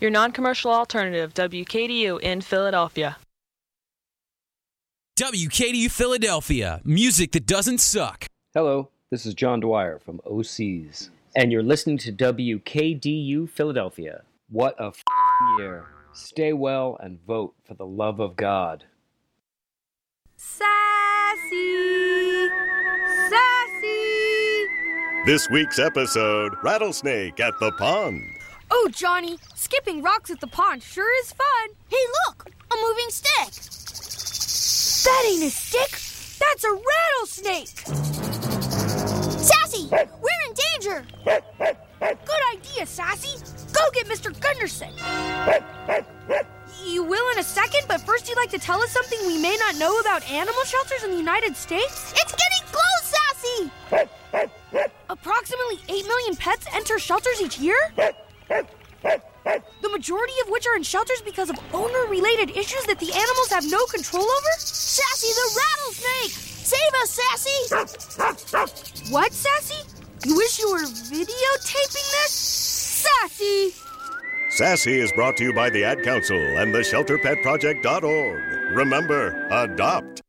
your non-commercial alternative, WKDU in Philadelphia. WKDU Philadelphia, music that doesn't suck. Hello, this is John Dwyer from OCs, and you're listening to WKDU Philadelphia. What a year. Stay well and vote for the love of God. Sassy! Sassy! This week's episode, Rattlesnake at the Pond. Oh, Johnny, skipping rocks at the pond sure is fun. Hey, look, a moving stick. That ain't a stick. That's a rattlesnake. Sassy, we're in danger. Good idea, Sassy. Go get Mr. Gunderson. You will in a second, but first you'd like to tell us something we may not know about animal shelters in the United States? It's getting close, Sassy. Approximately 8 million pets enter shelters each year? The majority of which are in shelters because of owner-related issues that the animals have no control over? Sassy the rattlesnake! Save us, Sassy! What, Sassy? You wish you were videotaping this? Sassy! Sassy is brought to you by the Ad Council and the ShelterPetProject.org. Remember, adopt,